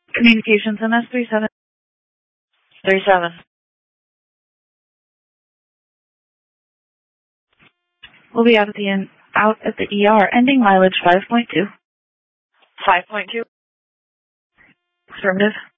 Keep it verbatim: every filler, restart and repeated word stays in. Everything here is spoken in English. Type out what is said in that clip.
Communications M S three seven. three seven. We'll be out at the end, out at the E R, ending mileage five point two. five point two. Affirmative.